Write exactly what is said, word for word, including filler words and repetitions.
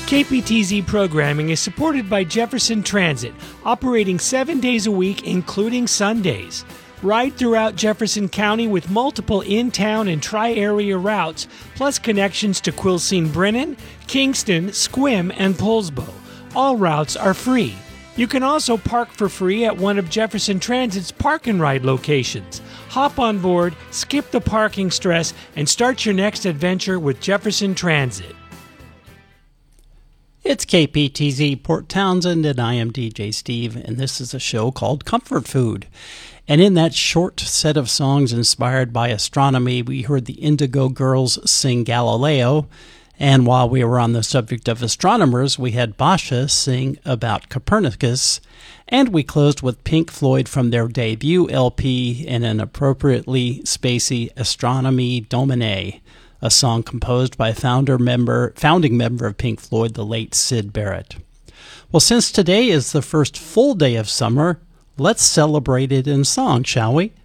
K P T Z programming is supported by Jefferson Transit, operating seven days a week, including Sundays. Ride throughout Jefferson County with multiple in-town and tri-area routes, plus connections to Quilcene-Brennan, Kingston, Sequim, and Poulsbo. All routes are free. You can also park for free at one of Jefferson Transit's park and ride locations. Hop on board, skip the parking stress, and start your next adventure with Jefferson Transit. It's K P T Z Port Townsend, and I am D J Steve, and this is a show called Comfort Food. And in that short set of songs inspired by astronomy, we heard the Indigo Girls sing Galileo, and while we were on the subject of astronomers, we had Basha sing about Copernicus, and we closed with Pink Floyd from their debut L P in an appropriately spacey Astronomy Domine, a song composed by founder member, founding member of Pink Floyd, the late Syd Barrett. Well, since today is the first full day of summer, let's celebrate it in song, shall we?